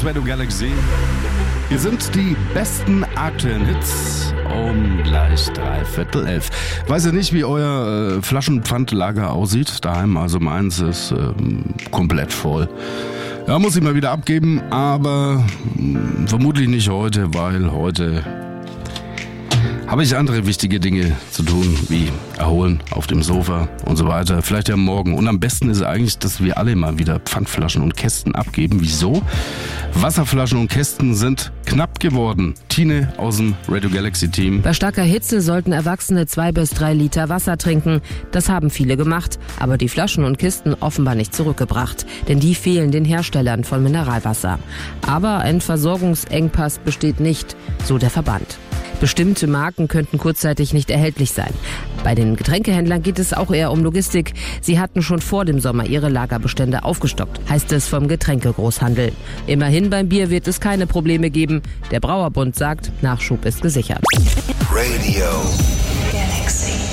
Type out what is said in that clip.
ist Radio Galaxy. Hier sind die besten aktuellen Hits um gleich 11:15. Weiß ja nicht, wie euer Flaschenpfandlager aussieht daheim, also meins ist komplett voll. Ja, muss ich mal wieder abgeben, aber vermutlich nicht heute, weil heute habe ich andere wichtige Dinge zu tun, wie erholen auf dem Sofa und so weiter. Vielleicht ja morgen. Und am besten ist eigentlich, dass wir alle mal wieder Pfandflaschen und Kästen abgeben. Wieso? Wasserflaschen und Kästen sind knapp geworden. Tine aus dem Radio Galaxy Team. Bei starker Hitze sollten Erwachsene 2 bis 3 Liter Wasser trinken. Das haben viele gemacht, aber die Flaschen und Kisten offenbar nicht zurückgebracht. Denn die fehlen den Herstellern von Mineralwasser. Aber ein Versorgungsengpass besteht nicht, so der Verband. Bestimmte Marken könnten kurzzeitig nicht erhältlich sein. Bei den Getränkehändlern geht es auch eher um Logistik. Sie hatten schon vor dem Sommer ihre Lagerbestände aufgestockt, heißt es vom Getränkegroßhandel. Immerhin beim Bier wird es keine Probleme geben. Der Brauerbund sagt, Nachschub ist gesichert. Radio Galaxy.